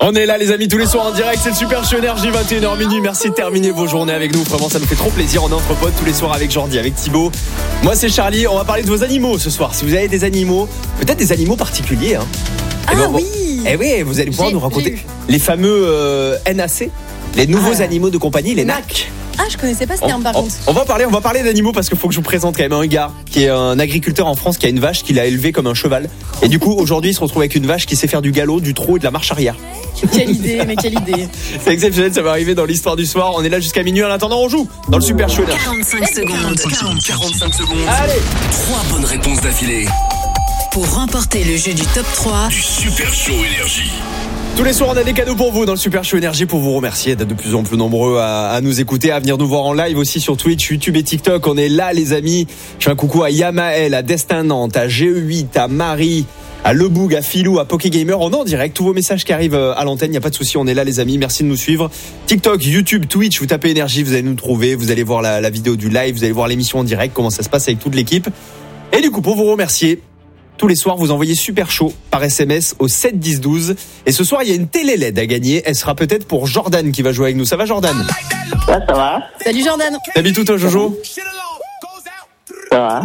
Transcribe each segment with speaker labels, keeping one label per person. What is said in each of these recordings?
Speaker 1: On est là les amis tous les soirs en direct, c'est le Super Show Énergie 21h minuit. Merci de terminer vos journées avec nous, vraiment ça nous fait trop plaisir. On est entre potes tous les soirs avec Jordi, avec Thibaut. Moi c'est Charlie, on va parler de vos animaux ce soir. Si vous avez des animaux, peut-être des animaux particuliers
Speaker 2: Oui.
Speaker 1: Oui, vous allez pouvoir nous raconter les fameux NAC, les nouveaux animaux de compagnie, les NAC.
Speaker 2: Ah, je connaissais pas ce terme par contre.
Speaker 1: On va parler d'animaux parce qu'il faut que je vous présente quand même un gars qui est un agriculteur en France qui a une vache qu'il a élevée comme un cheval. Et du coup, aujourd'hui, il se retrouve avec une vache qui sait faire du galop, du trot et de la marche arrière.
Speaker 2: Quelle idée.
Speaker 1: C'est exceptionnel, ça va arriver dans l'histoire du soir. On est là jusqu'à minuit. En attendant, on joue dans le Super Show.
Speaker 3: 45 secondes. 45 secondes.
Speaker 1: Allez,
Speaker 3: 3 bonnes réponses d'affilée.
Speaker 4: Pour remporter le jeu du top 3
Speaker 3: du Super Show Énergie.
Speaker 1: tous les soirs, on a des cadeaux pour vous dans le Super Show Énergie pour vous remercier d'être de plus en plus nombreux à nous écouter, à venir nous voir en live aussi sur Twitch, YouTube et TikTok. On est là, les amis. Je fais un coucou à Yamael, à Destin Nantes, à GE8, à Marie, à Leboug, à Philou, à Pokégamer. On est en direct. Tous vos messages qui arrivent à l'antenne, il n'y a pas de souci. On est là, les amis. Merci de nous suivre. TikTok, YouTube, Twitch, vous tapez Énergie, vous allez nous trouver. Vous allez voir la vidéo du live, vous allez voir l'émission en direct, comment ça se passe avec toute l'équipe. Et du coup, pour vous remercier, tous les soirs, vous envoyez Super Chaud par SMS au 7 10 12. Et ce soir, il y a une télé LED à gagner. Elle sera peut-être pour Jordan qui va jouer avec nous. Ça va, Jordan?
Speaker 5: Ouais, ça va.
Speaker 2: Salut Jordan.
Speaker 1: T'habites où, toi, Jojo?
Speaker 5: Ça va.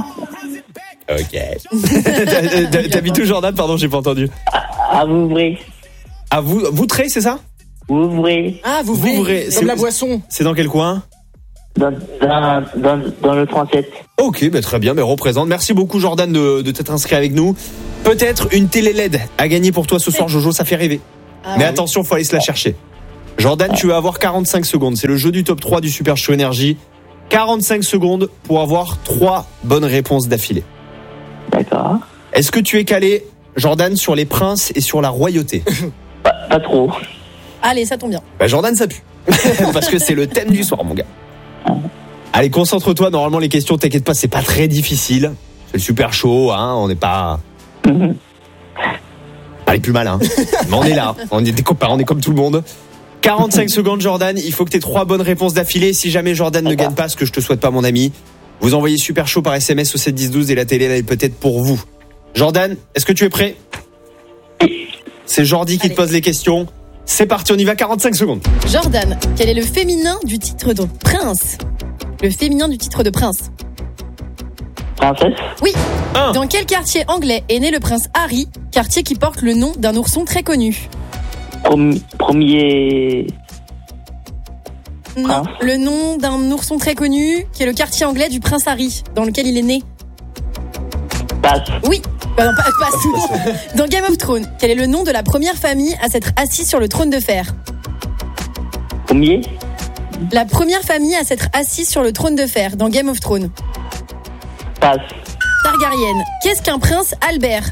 Speaker 1: Ok. T'habites où, Jordan? Pardon, j'ai pas entendu.
Speaker 5: À Vouvray.
Speaker 1: À Voutrey, c'est ça?
Speaker 5: Vouvray.
Speaker 2: Ah,
Speaker 1: Vouvray.
Speaker 2: comme la boisson.
Speaker 1: C'est dans quel coin?
Speaker 5: Dans le 37.
Speaker 1: Ok, très bien, représente. Merci beaucoup, Jordan, de t'être inscrit avec nous. Peut-être une télé LED à gagner pour toi ce soir, Jojo, ça fait rêver. Mais attention, faut aller se la chercher. Jordan, tu vas avoir 45 secondes. C'est le jeu du top 3 du Super Show Énergie. 45 secondes pour avoir 3 bonnes réponses d'affilée.
Speaker 5: D'accord.
Speaker 1: Est-ce que tu es calé, Jordan, sur les princes et sur la royauté?
Speaker 5: Pas trop.
Speaker 2: Allez, ça tombe bien.
Speaker 1: Jordan, ça pue. Parce que c'est le thème du soir, mon gars. Allez, concentre-toi. Normalement, les questions, t'inquiète pas, c'est pas très difficile. C'est le Super Show, hein. On n'est pas... Pas les plus malins. Mais on est là. On est des copains, on est comme tout le monde. 45 secondes, Jordan. Il faut que tu aies 3 bonnes réponses d'affilée. Si jamais Jordan ne gagne pas, ce que je te souhaite pas, mon ami, vous envoyez Super Chaud par SMS au 7 10 12 et la télé, elle est peut-être pour vous. Jordan, est-ce que tu es prêt? C'est Jordi qui te pose les questions. C'est parti, on y va, 45 secondes.
Speaker 2: Jordan, quel est le féminin du titre de prince? Le féminin du titre de prince.
Speaker 5: Princesse.
Speaker 2: Oui.
Speaker 1: 1.
Speaker 2: Dans quel quartier anglais est né le prince Harry, quartier qui porte le nom d'un ourson très connu?
Speaker 5: Premier.
Speaker 2: Non,
Speaker 5: Prince.
Speaker 2: le nom d'un ourson très connu, qui est le quartier anglais du prince Harry, dans lequel il est né.
Speaker 5: Passe.
Speaker 2: Oui. Non, pas Dans Game of Thrones, quel est le nom de la première famille à s'être assise sur le trône de fer?
Speaker 5: Premier.
Speaker 2: La première famille à s'être assise sur le trône de fer dans Game of Thrones.
Speaker 5: Passe.
Speaker 2: Targaryen. Qu'est-ce qu'un prince Albert?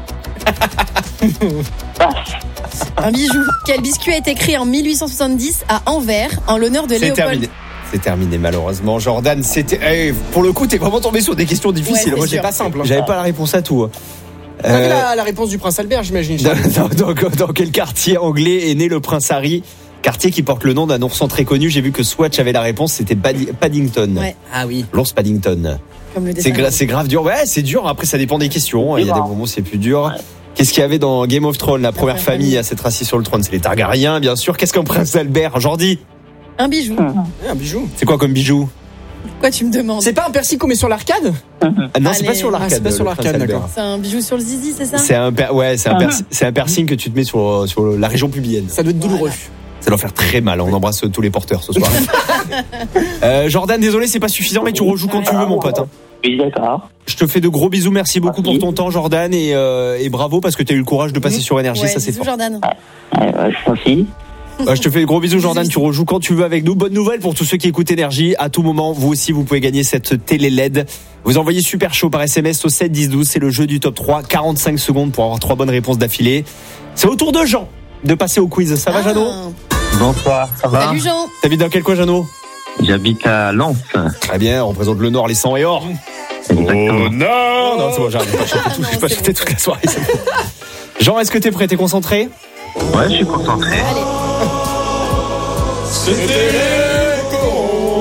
Speaker 5: Passe.
Speaker 2: Un bijou. Quel biscuit a été créé en 1870 à Anvers en l'honneur de
Speaker 1: C'est
Speaker 2: Léopold?
Speaker 1: terminé. C'est terminé, malheureusement. Jordan, c'était... pour le coup, t'es vraiment tombé sur des questions difficiles.
Speaker 2: Ouais,
Speaker 1: Moi,
Speaker 2: c'est
Speaker 1: j'ai
Speaker 2: sûr.
Speaker 1: pas simple. J'avais pas la réponse à tout.
Speaker 6: La réponse du prince Albert, j'imagine.
Speaker 1: Dans quel quartier anglais est né le prince Harry? Quartier qui porte le nom d'un ourson très connu. J'ai vu que Swatch avait la réponse, c'était Paddington.
Speaker 2: Ouais.
Speaker 6: Ah oui.
Speaker 1: L'ours Paddington.
Speaker 2: Comme le dessin.
Speaker 1: C'est grave dur. Ouais, c'est dur. Après, ça dépend des questions. Il y a des moments où c'est plus dur. Qu'est-ce qu'il y avait dans Game of Thrones, la première famille à s'être assise sur le trône? C'est les Targaryens, bien sûr. Qu'est-ce qu'un prince Albert? Jordi,
Speaker 2: Un bijou.
Speaker 6: Un bijou.
Speaker 1: c'est quoi comme bijou?
Speaker 2: Pourquoi tu me demandes?
Speaker 6: C'est pas un persil qu'on met sur l'arcade?
Speaker 1: Ah non, c'est
Speaker 2: Allez.
Speaker 1: pas sur l'arcade.
Speaker 6: c'est pas sur
Speaker 1: le
Speaker 6: l'arcade,
Speaker 1: prince Albert.
Speaker 6: d'accord.
Speaker 2: C'est un bijou sur le zizi, c'est ça?
Speaker 1: C'est un piercing que tu te mets sur la région pubienne.
Speaker 6: Ça doit être douloureux.
Speaker 1: Ça doit faire très mal. On embrasse tous les porteurs ce soir. Jordan, désolé, c'est pas suffisant, mais tu rejoues quand tu veux, mon pote.
Speaker 5: Oui, d'accord.
Speaker 1: Je te fais de gros bisous. Merci beaucoup pour ton temps, Jordan, et bravo parce que tu as eu le courage de passer sur Énergie.
Speaker 2: Ouais,
Speaker 1: Ça, c'est
Speaker 2: bisous,
Speaker 1: fort.
Speaker 2: Jordan.
Speaker 5: Merci.
Speaker 1: Je te fais de gros bisous, Jordan. Tu rejoues quand tu veux avec nous. Bonne nouvelle pour tous ceux qui écoutent Énergie. À tout moment, vous aussi, vous pouvez gagner cette télé LED. Vous envoyez Super Chaud par SMS au 7 10 12. C'est le jeu du top 3. 45 secondes pour avoir 3 bonnes réponses d'affilée. C'est au tour de Jean de passer au quiz. Ça va, Jeannot?
Speaker 7: Bonsoir, ça va?
Speaker 2: Salut Jean.
Speaker 1: T'habites dans quel coin, Jeannot?
Speaker 7: J'habite à Lens.
Speaker 1: Très bien, on représente le Nord, les 100 et or.
Speaker 7: Exactement.
Speaker 1: Non, non, c'est bon, j'arrive pas à chanter je vais pas chanter toute la soirée. c'est bon. Jean, est-ce que t'es prêt? T'es concentré?
Speaker 7: Ouais, je suis concentré.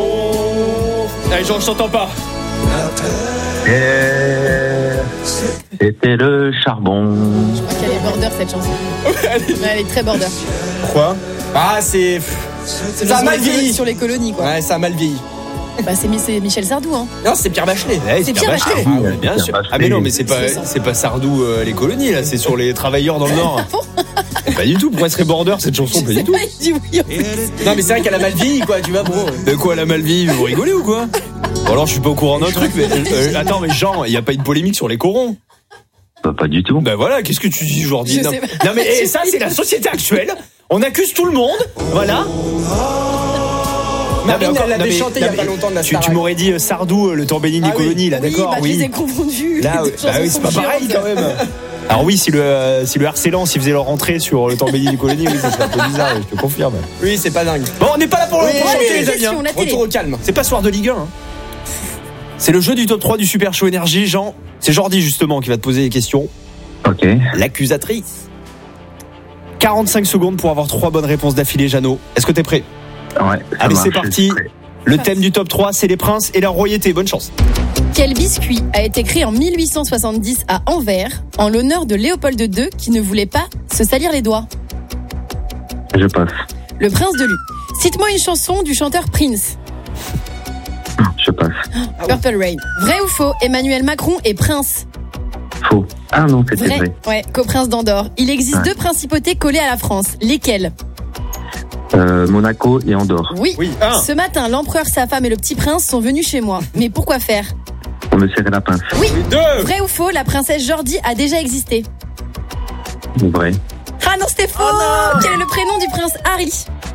Speaker 1: Allez, Jean, je t'entends pas.
Speaker 7: C'était le charbon.
Speaker 2: Je crois qu'elle est border cette chanson. Ouais, elle est très border.
Speaker 6: Pourquoi? Ah, c'est. Ça a mal vieilli.
Speaker 2: Sur les colonies, quoi.
Speaker 6: Ouais, ça a mal vieilli.
Speaker 2: Bah, c'est Michel Sardou, hein.
Speaker 6: Non, c'est Pierre Bachelet.
Speaker 1: Ouais,
Speaker 2: C'est Pierre Bachelet.
Speaker 1: Ah, ouais, bien
Speaker 7: Pierre
Speaker 1: sûr.
Speaker 7: Bachelet.
Speaker 1: Ah mais non, mais c'est pas Sardou les colonies là, c'est sur les travailleurs dans le Nord. Pas du tout. Pourquoi elle serait border cette chanson? Pas du tout.
Speaker 2: Il dit oui, en fait.
Speaker 6: Non, mais c'est vrai qu'elle a mal vieilli, quoi, tu vois, bro.
Speaker 1: De quoi la Malvie? Vous rigolez ou quoi? Bon, alors je suis pas au courant d'un truc. Mais, attends, mais Jean, il y a pas eu de polémique sur les corons?
Speaker 7: Pas du tout.
Speaker 1: Ben voilà, qu'est-ce que tu dis aujourd'hui?
Speaker 2: Je
Speaker 1: Non,
Speaker 2: sais pas.
Speaker 1: non, mais ça c'est la société actuelle. On accuse tout le monde. Voilà.
Speaker 6: Marine,
Speaker 1: encore-
Speaker 6: elle l'avait
Speaker 1: non, mais-
Speaker 6: chanté il y a
Speaker 1: non,
Speaker 6: pas
Speaker 1: mais
Speaker 6: longtemps de la
Speaker 1: tu
Speaker 6: Starac.
Speaker 1: m'aurais dit Sardou, le Torbellini des
Speaker 6: Ah oui.
Speaker 1: colonies, là,
Speaker 2: Oui,
Speaker 1: d'accord?
Speaker 2: bah, je les ai confondus.
Speaker 1: Là,
Speaker 2: Les deux
Speaker 1: bah oui,
Speaker 2: chansons
Speaker 1: c'est pas
Speaker 2: sont
Speaker 1: pareil
Speaker 2: géantes.
Speaker 1: quand même. Alors oui, si le Arcelor s'il faisait leur entrée sur le Torbellini des colonies, oui, ça serait un peu bizarre, je te confirme.
Speaker 6: Oui, c'est pas dingue.
Speaker 1: Bon, on n'est pas là pour
Speaker 6: Oui,
Speaker 1: pour chanter,
Speaker 6: oui,
Speaker 1: les amis.
Speaker 2: question,
Speaker 1: hein.
Speaker 2: la télé.
Speaker 6: Retour au calme.
Speaker 1: C'est pas soir de Ligue 1. Hein. C'est le jeu du top 3 du Super Show Énergie, Jean. C'est Jordi justement qui va te poser des questions.
Speaker 7: Ok.
Speaker 1: L'accusatrice. 45 secondes pour avoir 3 bonnes réponses d'affilée, Jeannot. Est-ce que t'es prêt?
Speaker 7: Ouais. ça
Speaker 1: Allez,
Speaker 7: marche,
Speaker 1: c'est
Speaker 7: je
Speaker 1: parti.
Speaker 7: suis prêt.
Speaker 1: Le thème du top 3, c'est les princes et leur royauté. Bonne chance.
Speaker 2: Quel biscuit a été créé en 1870 à Anvers en l'honneur de Léopold II qui ne voulait pas se salir les doigts?
Speaker 7: Je passe.
Speaker 2: Le prince de Lu. Cite-moi une chanson du chanteur Prince.
Speaker 7: Je passe.
Speaker 2: Purple Rain. Vrai ou faux? Emmanuel Macron est prince.
Speaker 7: Faux. Ah non, c'était
Speaker 2: Vrai.
Speaker 7: vrai.
Speaker 2: Ouais, coprince d'Andorre. Il existe
Speaker 7: Ouais.
Speaker 2: 2 principautés collées à la France. Lesquelles?
Speaker 7: Monaco et Andorre.
Speaker 2: Oui.
Speaker 1: Oui,
Speaker 2: Ce matin, l'empereur, sa femme et le petit prince sont venus chez moi. Mais pourquoi faire?
Speaker 7: On me serrait la pince.
Speaker 2: Oui.
Speaker 1: 2.
Speaker 2: Vrai ou faux? La princesse Jordi a déjà existé.
Speaker 7: Vrai.
Speaker 2: Ah non, c'était faux. Quel est le prénom du prince Harry?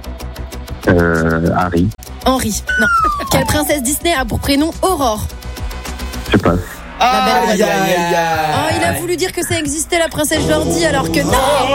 Speaker 7: Harry.
Speaker 2: Henri. Non. Quelle princesse Disney a pour prénom Aurore?
Speaker 7: Je passe.
Speaker 2: La belle
Speaker 6: Aïe,
Speaker 2: oiseau.
Speaker 6: aïe, aïe,
Speaker 2: Oh,
Speaker 6: aïe.
Speaker 2: il a voulu dire que ça existait, la princesse Jordi, alors que non.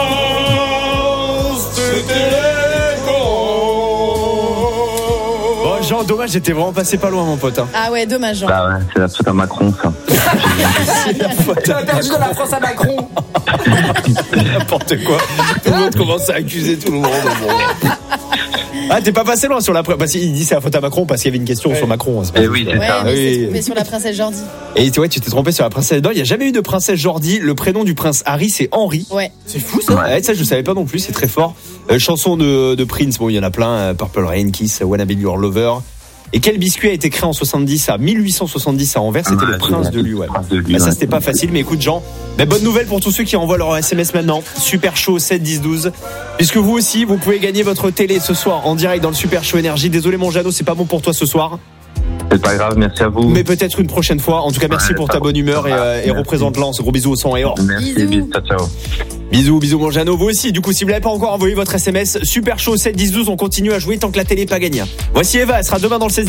Speaker 1: Bon, Jean, dommage, j'étais vraiment passé pas loin, mon pote. Hein.
Speaker 2: Ah ouais, dommage, Jean.
Speaker 7: Bah ouais, c'est la faute à Macron, ça.
Speaker 6: Tu as perdu de la France à Macron.
Speaker 1: N'importe quoi. Tout le monde commence à accuser tout le monde. Bon. Ah, t'es pas passé loin sur la preuve. Parce qu'il dit c'est la faute à Macron parce qu'il y avait une question sur Macron. C'est pas
Speaker 7: Eh oui,
Speaker 1: juste.
Speaker 7: c'est
Speaker 2: Ouais,
Speaker 7: ça.
Speaker 2: mais
Speaker 1: Oui.
Speaker 2: c'est trompé sur la princesse Jordi.
Speaker 1: Et ouais, tu t'es trompé sur la princesse. Non, il n'y a jamais eu de princesse Jordi. Le prénom du prince Harry, c'est Henri.
Speaker 2: Ouais.
Speaker 6: C'est fou, ça.
Speaker 1: Ouais, ça, je savais pas non plus, c'est très fort. Chanson de Prince, bon, il y en a plein. Purple Rain, Kiss, Wanna Be Your Lover. Et quel biscuit a été créé en 1870 à Anvers? C'était le prince de Lu. Ouais.
Speaker 7: Prince de Lu,
Speaker 1: Bah, ça,
Speaker 7: ouais.
Speaker 1: c'était pas facile, mais écoute, Jean, bonne nouvelle pour tous ceux qui envoient leur SMS maintenant. Super Show 7 10 12. Puisque vous aussi, vous pouvez gagner votre télé ce soir en direct dans le Super Show Énergie. Désolé, mon Jeannot, c'est pas bon pour toi ce soir.
Speaker 7: C'est pas grave, merci à vous.
Speaker 1: Mais peut-être une prochaine fois. En tout cas, merci
Speaker 7: Ouais,
Speaker 1: pour
Speaker 7: ça
Speaker 1: ta
Speaker 7: va.
Speaker 1: bonne humeur et
Speaker 7: Merci.
Speaker 1: représente Lens. Gros bisous au sang et or.
Speaker 7: Merci,
Speaker 2: Bisous.
Speaker 7: bisous, ciao, ciao.
Speaker 1: Bisous, mon Jeannot. Vous aussi. Du coup, si vous l'avez pas encore envoyé votre SMS, Super Show 7 10 12, on continue à jouer tant que la télé n'est pas gagnée. Voici Eva, elle sera demain dans le 16.